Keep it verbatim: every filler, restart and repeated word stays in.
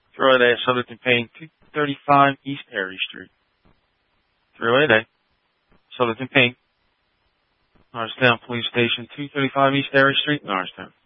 three oh eight A, subject and paying two thirty-five East Erie Street. three oh eight A, subject and paying, Norristown Police Station, two thirty-five East Erie Street, Norristown.